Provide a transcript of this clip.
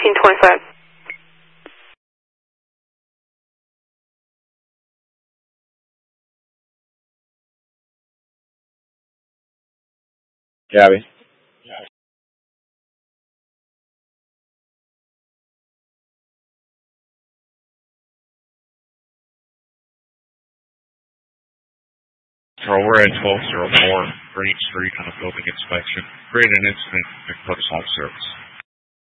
1925. Gabby. Control, we're at 1204 Green Street on a building inspection. Create an incident and put us on service.